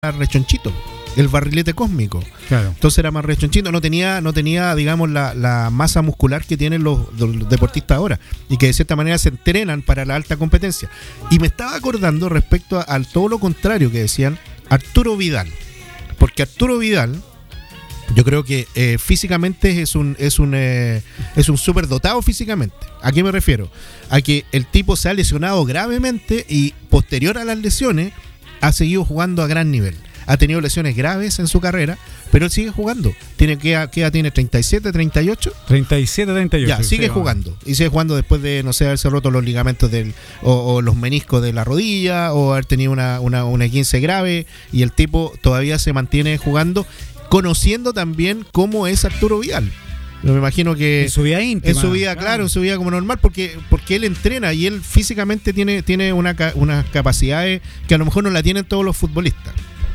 rechonchito, el barrilete cósmico. Claro. Entonces era más rechonchito, no tenía digamos, la masa muscular que tienen los deportistas ahora y que de cierta manera se entrenan para la alta competencia. Y me estaba acordando respecto a todo lo contrario que decían Arturo Vidal, porque Arturo Vidal, yo creo que físicamente es un superdotado físicamente. ¿A qué me refiero? A que el tipo se ha lesionado gravemente y posterior a las lesiones ha seguido jugando a gran nivel. Ha tenido lesiones graves en su carrera, pero él sigue jugando. ¿Qué edad tiene? ¿37, 38? 37, 38. Ya, sigue jugando. Y sigue jugando después de, no sé, haberse roto los ligamentos o los meniscos de la rodilla, o haber tenido una esguince grave, y el tipo todavía se mantiene jugando, conociendo también cómo es Arturo Vidal. Yo me imagino que en su vida íntima, en su vida, claro, en su vida como normal, porque él entrena y él físicamente tiene unas capacidades que a lo mejor no la tienen todos los futbolistas.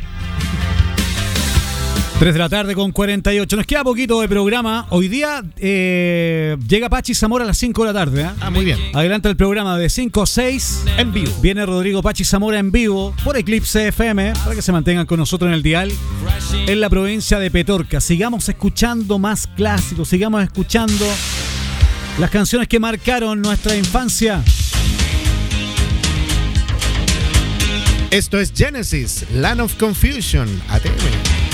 3 de la tarde con 48. Nos queda poquito de programa. Hoy día llega Pachi Zamora a las 5 de la tarde. Muy bien. Adelanta el programa de 5 a 6 en vivo. Viene Rodrigo Pachi Zamora en vivo por Eclipse FM para que se mantengan con nosotros en el dial en la provincia de Petorca. Sigamos escuchando más clásicos, sigamos escuchando las canciones que marcaron nuestra infancia. Esto es Genesis, Land of Confusion, ATM.